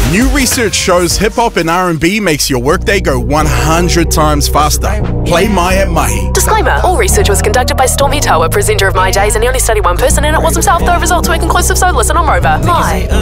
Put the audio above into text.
New research shows hip-hop and R&B makes your workday go 100 times faster. Play My at Mahi. Disclaimer, all research was conducted by Stormy Toa, presenter of My Days, and he only studied one person, and it was himself, though results were conclusive, so listen on Rover. My.